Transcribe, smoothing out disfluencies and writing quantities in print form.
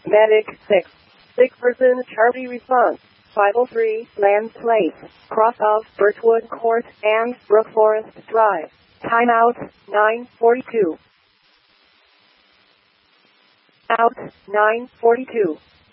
Medic 6. Sick person Charlie response. 503 Land Place, cross of Birchwood Court and Brook Forest Drive. Timeout 9:42. Out 9:42.